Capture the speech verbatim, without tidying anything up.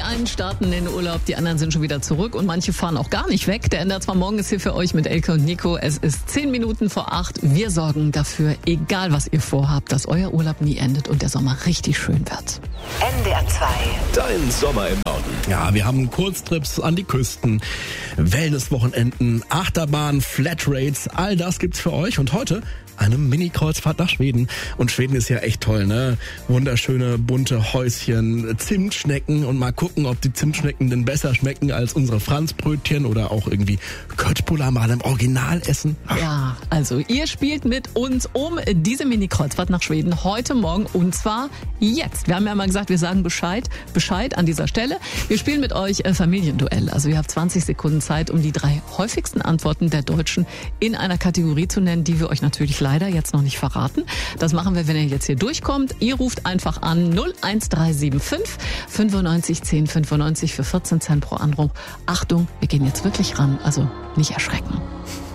einen starten in den Urlaub, die anderen sind schon wieder zurück und manche fahren auch gar nicht weg. Der N D R zwei Morgen ist hier für euch mit Elke und Nico. Es ist zehn Minuten vor acht. Wir sorgen dafür, egal was ihr vorhabt, dass euer Urlaub nie endet und der Sommer richtig schön wird. N D R zwei. Dein Sommer im Norden. Ja, wir haben Kurztrips an die Küsten, Wellnesswochenenden, Achterbahn, Flatrates, all das gibt's für euch. Und heute eine Mini-Kreuzfahrt nach Schweden. Und Schweden ist ja echt toll, ne? Wunderschöne, bunte Häuschen, Zimtschnecken und mal gucken, ob die Zimtschnecken denn besser schmecken als unsere Franzbrötchen oder auch irgendwie Köttbullar mal im Original essen. Ja, also ihr spielt mit uns um diese Mini-Kreuzfahrt nach Schweden heute Morgen und zwar jetzt. Wir haben ja mal gesagt, wir sagen Bescheid, Bescheid an dieser Stelle. Wir spielen mit euch äh, Familienduell. Also ihr habt zwanzig Sekunden Zeit, um die drei häufigsten Antworten der Deutschen in einer Kategorie zu nennen, die wir euch natürlich leider jetzt noch nicht verraten. Das machen wir, wenn ihr jetzt hier durchkommt. Ihr ruft einfach an null eins drei sieben fünf fünfundneunzig zehn fünfundneunzig für vierzehn Cent pro Anruf. Achtung, wir gehen jetzt wirklich ran, also nicht erschrecken.